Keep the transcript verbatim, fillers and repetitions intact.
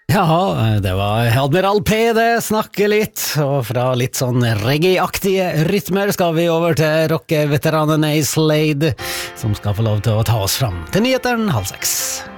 Ja, det var Admiral P det, snakke litt, og fra litt sånn reggae-aktige rytmer skal vi over til rockeveteranene i Slade, som skal få lov til å ta oss fram til nyheteren halv seks.